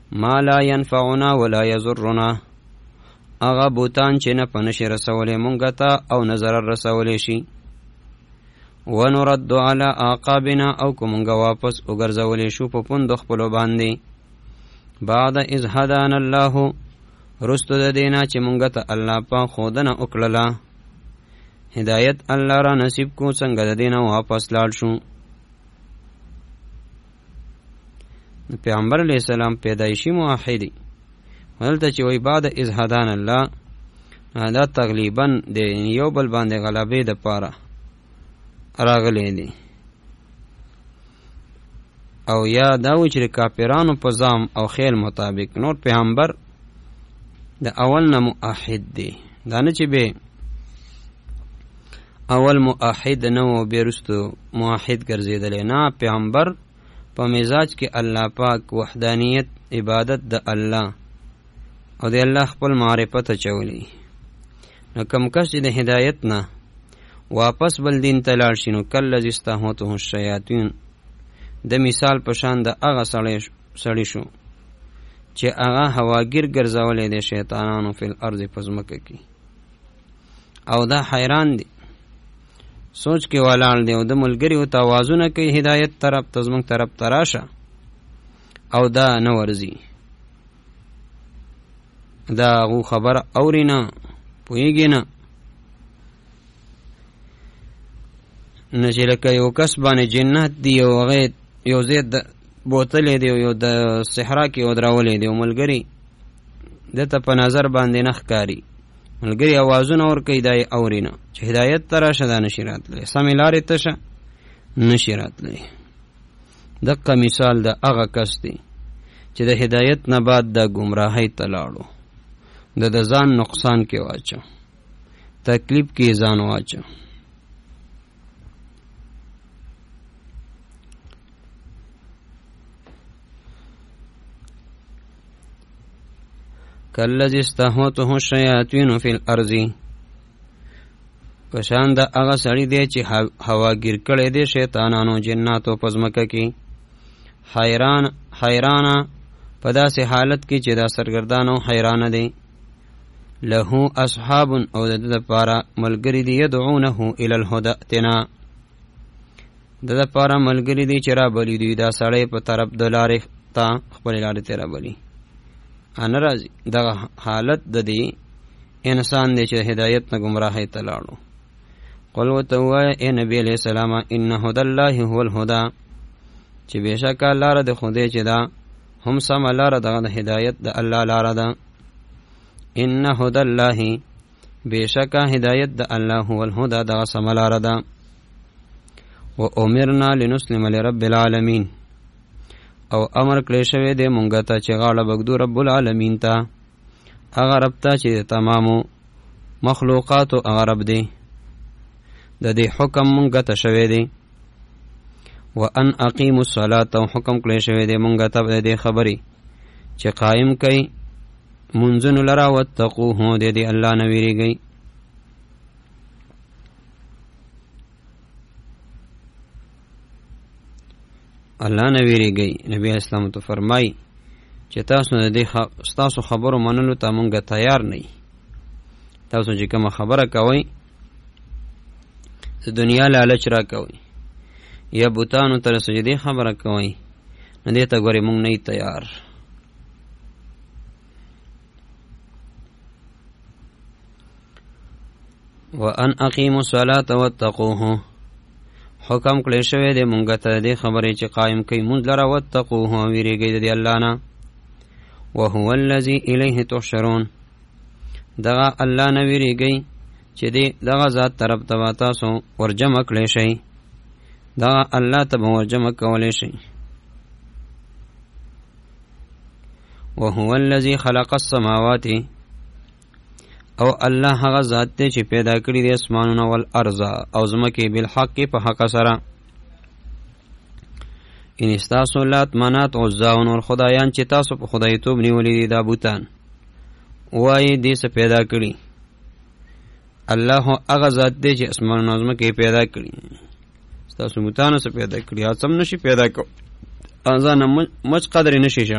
ما لا ينفعنا ولا يضرنا، اغا بوتان چې نه پنشي رسولې مونږ ته او نظر رسولې شي. ونرد على عقابنا، او کومنګ واپس وګرځولې شو په پوند خپل باندې. بعد اذ هدانا الله، رستو د دینا چې مونږ ته الله پاک خودنه وکړله، هدایت الله را نصیب کو، څنګه د دینا واپس لاړ شو. پیغمبر علیہ السلام پیدایشی موحدی، ولته چې وی بعد اذ هدانا الله، دا تقریبا د یو بل باندې غلبې د پاره راغلی دی، او یا دا و چې کافرانو په ځام او خیل مطابق نور پیغمبر د اول نه موحد دی. دا نه چې به اول موحد نه و بیرستو موحد ګرځېدلی، نه، پیغمبر په مزاج کې الله پاک وحدانیت عبادت د الله او د الله خپل معرفت چولی. نو کم کس چې د هدایت نه واپس بل دین ته لاړ شي، نو کالذی استهوته الشیاطین، د مثال په شان د هغه سړی شو چې هغه هواګیر ګرځولی دی شیطانانو فی الارض، په ځمکه کې، او دا حیران دی، سوچ کې ولاړ دی، او د ملګری او توازونه کوي هدایت طرف ته، زموږ طرف ته راشه، او دا نه ورځي، دا هغو خبره اوري نه، پوهېږي نه. نه چې لکه یو کس باندې جنت دی، او هغه یو ځای بوتلی دی، یو د صحرا کې ودرولی دی، او ملګري دته په نظر باندې نه ښکاري، ملګري اوازونه ورکوي، دا یې اوري نه، چې هدایت ته راشه دا نشي راتلی، سمې لارې ته شه نشي راتلی. دقه مثال د هغه کس دی چې د هدایت نه بعد د ګمراهۍ ته لاړو، د ځان نقصان کې واچو، تکلیف کې ځان واچو. کالذی استهوته الشیاطین فی الارض، پشان د هغه سړی دی چې هواګیر کړی دی شیطانانو جناتو په ځمکه کې، حیرانه په داسې حالت کې چې دا سرګردان او حیرانه دی. له اصحاب، او د ده دپاره ملګري دي، یدعونه الی الهدى ائتنا، د ده دپاره ملګري دي چې را بلي دوی دا سړی په طرف د لارې ته، خپلې لارې ته را بلي. نه راځي، دغه حالت د دې انسان دی چې هدایت نه ګمراهۍ ته لاړو. قل ورته ووایه ای نبي علیه السلام، ان هدى الله هو الهدى، چې بېشکه لاره د خدای چې ده هم سمه لاره، دغه د هدایت د الله لاره ده. ان هدى الله، بېشکه هدایت د الله هو الهدى، دغه سمه لاره ده. و امرنا لنسلم لرب العالمین، او امر کړی شوی دی مونږ ته چې غاړه بږدو رب العالمین ته، هغه رب ته چې تمامو مخلوقاتو هغه رب دی، د دې حکم مونږ ته شوی دی. وان اقیموا الصلاة، او حکم کړی شوی دی مونږ ته د دې خبرې چې قایم کوي منځونو لره، واتقوه، د دې الله نه ویریږئ. الله نه ویریږئ. نبی اسلام ته فرمای چې تاسو د دې ستاسو خبرو منلو ته مونږ تیار نه یو. تاسو چې کومه خبره کوئ د دنیا لالچ را کوئ یا بوتانو ته سجدې خبره کوئ، نو دې ته ګورې مونږ نه یو تیار. وان اقیموا الصلاة واتقوه، حکم کړی شوی دی مونږ ته دې خبرې چې قایم کوي مونږ لره، واتقوه، ویریږئ د دې الله نه. وهو الذی الیه تحشرون، دغه الله نه ویریږئ چې دغه ذات طرف ته به تاسو ورجمع کړی شئ، دغه الله ته به ورجمع کولی شئ. وهو الذی خلق السماوات، او الله هغه ذات دی چې پیدا کړي دي اسمانونه والارض او ځمکې بالحق، په حق سره. ان استاسو لات منات عزا او نور خدایان چې تاسو په خدایتوب نیولې دي دا بوتان، وایي دې څه پیدا کړي؟ الله هغه ذات دی چې اسمانونه او ځمکې پیدا کړي، تاسو بوتانو څه پیدا کړي؟ هڅه نشي پیدا کو، ځان مچ قدر نشي